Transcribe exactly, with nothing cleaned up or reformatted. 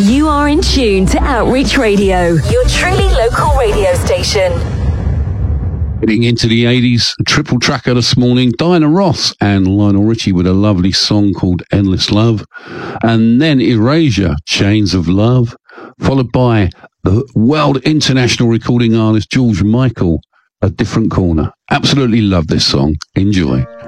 You are in tune to Outreach Radio, your truly local radio station. Getting into the eighties, a triple tracker this morning, Diana Ross and Lionel Richie with a lovely song called Endless Love. And then Erasure, Chains of Love, followed by the world international recording artist George Michael, A Different Corner. Absolutely love this song. Enjoy.